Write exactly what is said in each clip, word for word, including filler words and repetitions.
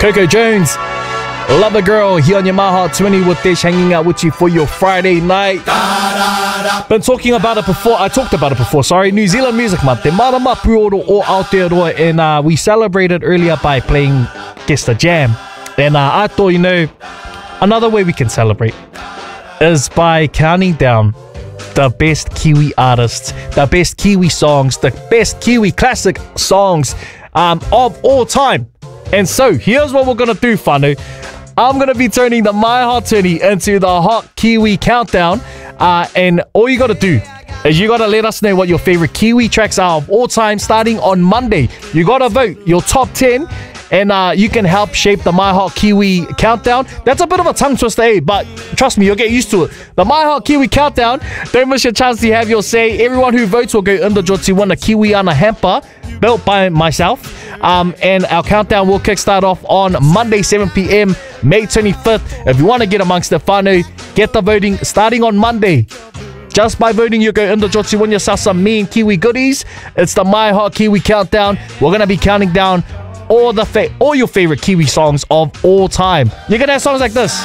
Coco Jones, Lover Girl, here on your My Hot twenty with Dish, hanging out with you for your Friday night. Been talking about it before. I talked about it before. Sorry, New Zealand Music Month. Te marama puoro o Aotearoa, and uh, we celebrated earlier by playing Guess the Jam. And uh, I thought, you know, another way we can celebrate is by counting down the best Kiwi artists, the best Kiwi songs, the best Kiwi classic songs um, of all time. And so, here's what we're going to do, whānau. I'm going to be turning the My Hot twenty into the Hot Kiwi Countdown. Uh, and all you got to do is you got to let us know what your favorite Kiwi tracks are of all time starting on Monday. You got to vote your top ten. And uh, you can help shape the My Hot Kiwi Countdown. That's a bit of a tongue twister, eh? But trust me, you'll get used to it. The My Hot Kiwi Countdown. Don't miss your chance to have your say. Everyone who votes will go in the draw to win a Kiwi ana hamper built by myself. Um, and our countdown will kickstart off on Monday, seven p.m, May twenty-fifth. If you want to get amongst the whānau, get the voting starting on Monday. Just by voting, you go in the draw to win yourself some mean Kiwi goodies. It's the My Hot Kiwi Countdown. We're going to be counting down all the fa- all your favorite Kiwi songs of all time. You're gonna have songs like this.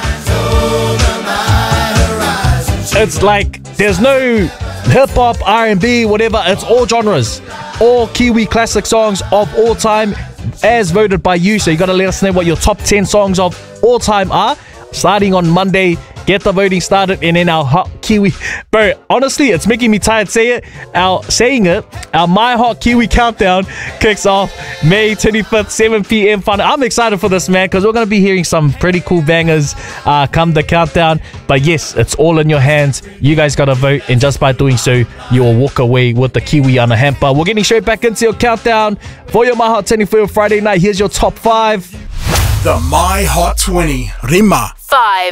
It's like there's no hip-hop, R and B, whatever. It's all genres. All Kiwi classic songs of all time as voted by you. So you gotta let us know what your top ten songs of all time are. Starting on Monday, get the voting started, and then our Hot Kiwi... Bro, honestly, it's making me tired say it. Our saying it. Our My Hot Kiwi Countdown kicks off May twenty-fifth, seven p.m. Fun. I'm excited for this, man, because we're going to be hearing some pretty cool bangers uh, come the countdown. But yes, it's all in your hands. You guys got to vote, and just by doing so, you will walk away with the Kiwi ana hamper. We're getting straight back into your countdown for your My Hot twenty for your Friday night. Here's your top five. The My Hot twenty. Rima. Five.